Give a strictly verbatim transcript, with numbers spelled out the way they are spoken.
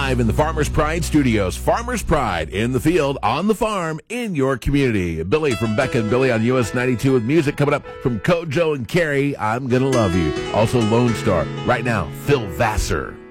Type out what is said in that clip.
live in the Farmers Pride Studios. Farmers Pride in the field, on the farm, in your community. Billy from Becca and Billy on U S ninety-two with music coming up from Kojo and Carrie. I'm Gonna Love You. Also Lone Star. Right now, Phil Vassar.